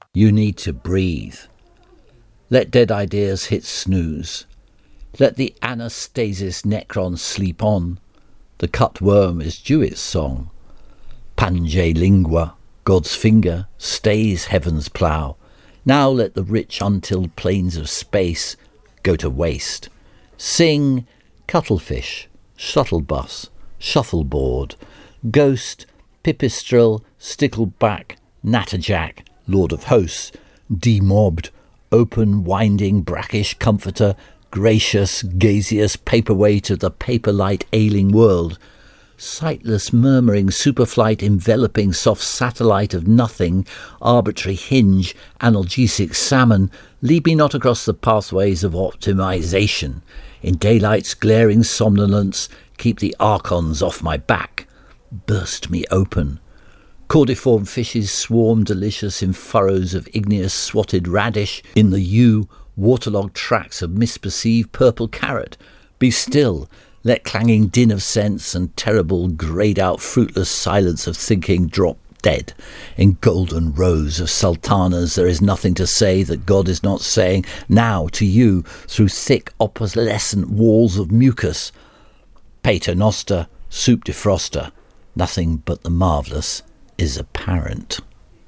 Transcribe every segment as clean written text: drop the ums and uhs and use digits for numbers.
You need to breathe. Let dead ideas hit snooze. Let the anastasis necron sleep on. The cut worm is due its song. Pange lingua, God's finger, stays heaven's plough. Now let the rich untilled plains of space go to waste. Sing, cuttlefish, shuttlebus, shuffleboard, ghost, pipistrel, stickleback, natterjack, lord of hosts, demobbed, open, winding, brackish comforter, gracious, gaseous paperweight of the paper-light ailing world, sightless, murmuring superflight enveloping soft satellite of nothing, arbitrary hinge, analgesic salmon, lead me not across the pathways of optimization. In daylight's glaring somnolence, keep the archons off my back. Burst me open. Cordiform fishes swarm delicious in furrows of igneous swatted radish, in the waterlogged tracks of misperceived purple carrot. Be still, let clanging din of sense and terrible greyed-out fruitless silence of thinking drop dead. In golden rows of sultanas there is nothing to say that God is not saying now to you through thick opalescent walls of mucus. Pater noster, soup defroster, nothing but the marvellous is apparent.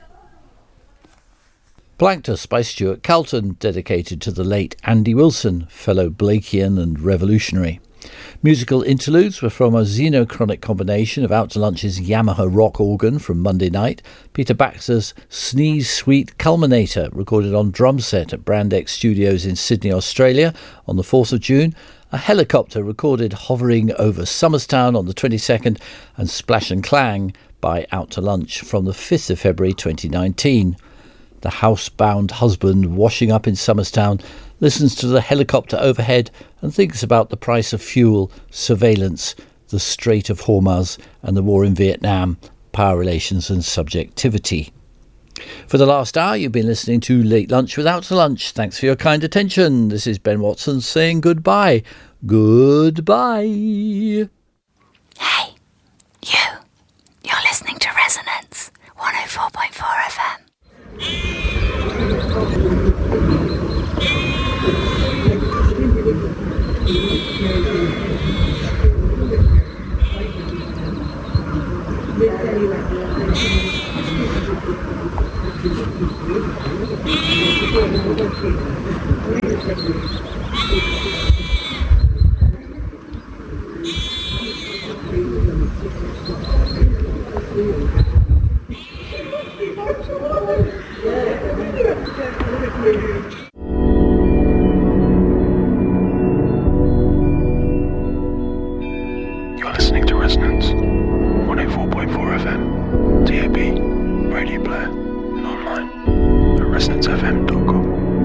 Planctus by Stuart Calton, dedicated to the late Andy Wilson, fellow Blakean and revolutionary. Musical interludes were from a xenochronic combination of Out to Lunch's Yamaha rock organ from Monday night, Peter Baxter's Sneeze Suite Culminator, recorded on drum set at Brand X Studios in Sydney, Australia on the 4th of June, a helicopter recorded hovering over Somerstown on the 22nd, and Splash and Clang by Out to Lunch from the 5th of February 2019. The housebound husband washing up in Somerstown listens to the helicopter overhead and thinks about the price of fuel, surveillance, the Strait of Hormuz and the war in Vietnam, power relations and subjectivity. For the last hour, you've been listening to Late Lunch with Out to Lunch. Thanks for your kind attention. This is Ben Watson saying goodbye. Goodbye. Hey, you're listening to Resonance 104.4 FM. You're listening to Resonance 104.4 FM, DAB, Radio Player, and online at resonancefm.com.